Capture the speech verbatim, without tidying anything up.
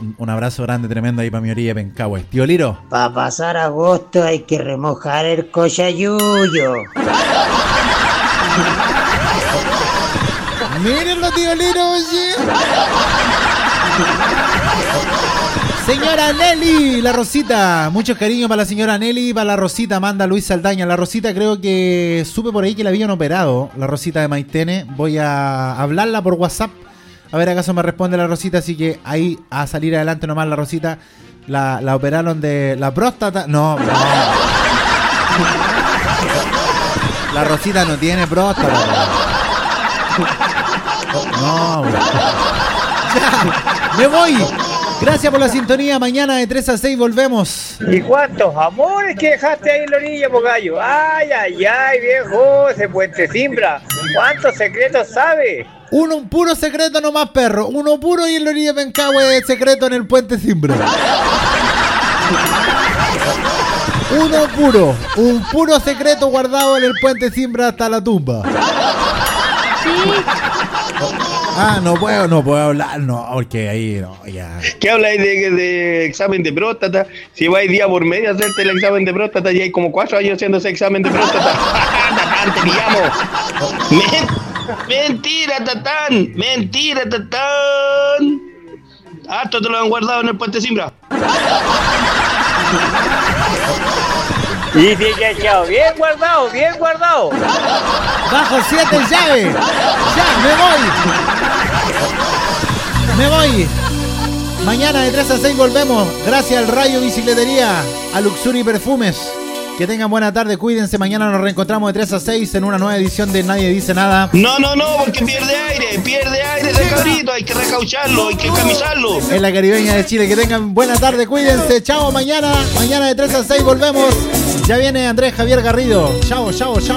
Un, un abrazo grande, tremendo ahí para mi orilla de Pencahue. Tío Liro. Para pasar agosto hay que remojar el cochayuyo. Mírenlo, tío Liro, oye. Señora Nelly, la Rosita. Muchos cariños para la señora Nelly, para la Rosita, manda Luis Saldaña. La Rosita creo que supe por ahí que la habían operado, la Rosita de Maitene. Voy a hablarla por WhatsApp, a ver acaso me responde la Rosita, así que ahí a salir adelante nomás la Rosita. La, la operaron de la próstata. No, no. La Rosita no tiene próstata. No, bro. Ya, me voy. Gracias por la sintonía. Mañana de tres a seis volvemos. ¿Y cuántos amores que dejaste ahí en la orilla, Pocayo? Ay, ay, ay, viejo, ese Puente Simbra. ¿Cuántos secretos sabe? Uno, un puro secreto nomás, perro. Uno puro y en la orilla de Pencahue, secreto en el Puente Simbra. Uno puro. Un puro secreto guardado en el Puente Simbra hasta la tumba. Sí. Ah, no puedo, no puedo hablar, no, porque ahí no, ya. ¿Qué habláis de, de examen de próstata? Si vais día por medio a hacerte el examen de próstata y hay como cuatro años haciendo ese examen de próstata. ¡Tatán, te pillamos! Men- ¡Mentira, Tatán! ¡Mentira, Tatán! Harto te lo han guardado en el Puente Simbra. Y bien echado, bien guardado, bien guardado. Bajo siete llaves. Ya, me voy. Me voy. Mañana de tres a seis volvemos. Gracias al Rayo Bicicletería, a Luxury Perfumes. Que tengan buena tarde, cuídense. Mañana nos reencontramos de tres a seis en una nueva edición de Nadie Dice Nada. No, no, no, porque pierde aire, pierde aire ese cabrito. Hay que recaucharlo, hay que camisarlo. En la caribeña de Chile. Que tengan buena tarde, cuídense. Chao, mañana. Mañana de tres a seis volvemos. Ya viene Andrés Javier Garrido. Chao, chao, chao.